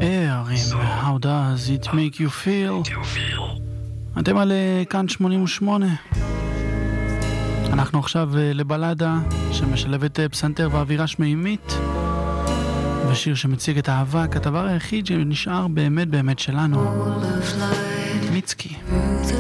עם How does it make you feel? אתם על כאן 88. אנחנו עכשיו לבלדה שמשלבת פסנתר ואווירה שמימית ושיר שמציג את האבק, הדבר היחיד שנשאר באמת באמת שלנו, מיצקי. The